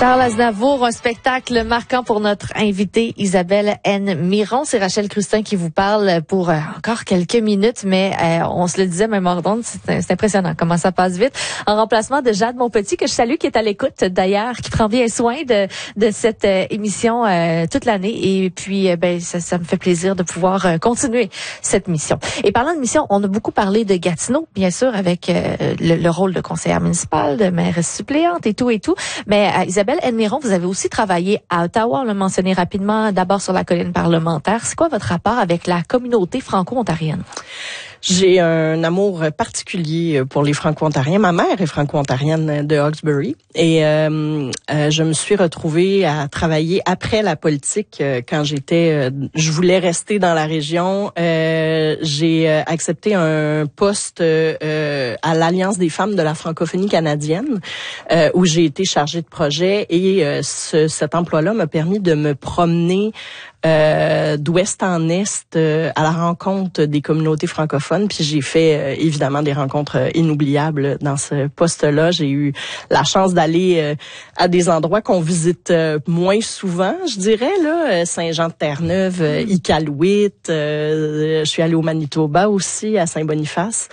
Charles Aznavour, un spectacle marquant pour notre invitée Isabelle N. Miron. C'est Rachel Crustin qui vous parle pour encore quelques minutes, mais on se le disait même hors d'onde, c'est impressionnant comment ça passe vite. En remplacement de Jade Monpetit, que je salue, qui est à l'écoute d'ailleurs, qui prend bien soin de cette émission toute l'année. Et puis, ça me fait plaisir de pouvoir continuer cette mission. Et parlant de mission, on a beaucoup parlé de Gatineau, bien sûr, avec le rôle de conseillère municipale, de mairesse suppléante et tout. Mais Isabelle N. Miron, vous avez aussi travaillé à Ottawa, on l'a mentionné rapidement, d'abord sur la colline parlementaire. C'est quoi votre rapport avec la communauté franco-ontarienne? J'ai un amour particulier pour les Franco-Ontariens. Ma mère est Franco-Ontarienne de Hawkesbury et je me suis retrouvée à travailler après la politique quand je voulais rester dans la région. J'ai accepté un poste à l'Alliance des femmes de la francophonie canadienne où j'ai été chargée de projet et cet emploi-là m'a permis de me promener d'ouest en est à la rencontre des communautés francophones, puis j'ai fait évidemment des rencontres inoubliables dans ce poste-là. J'ai eu la chance d'aller à des endroits qu'on visite moins souvent, je dirais là, Saint-Jean-de-Terre-Neuve, Iqaluit, je suis allée au Manitoba aussi, à Saint-Boniface.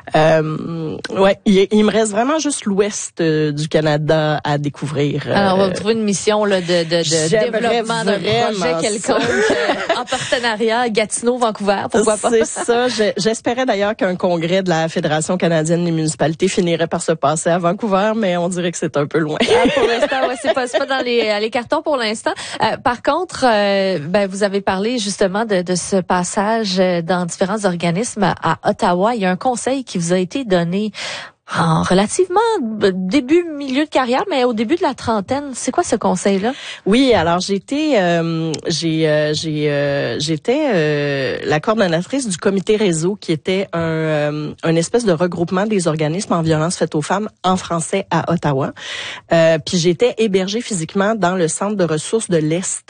Ouais, il me reste vraiment juste l'ouest du Canada à découvrir. Alors on va trouver une mission là de développement d'un projet quelconque. En partenariat Gatineau-Vancouver, pourquoi pas? C'est ça. J'espérais d'ailleurs qu'un congrès de la Fédération canadienne des municipalités finirait par se passer à Vancouver, mais on dirait que c'est un peu loin. Pour l'instant, ouais, c'est pas dans les cartons pour l'instant. Par contre, vous avez parlé justement de ce passage dans différents organismes à Ottawa. Il y a un conseil qui vous a été donné en relativement milieu de carrière, mais au début de la trentaine. C'est quoi ce conseil-là? Oui, alors j'étais la coordonnatrice du comité réseau qui était un espèce de regroupement des organismes en violence faite aux femmes en français à Ottawa. Puis j'étais hébergée physiquement dans le centre de ressources de l'Est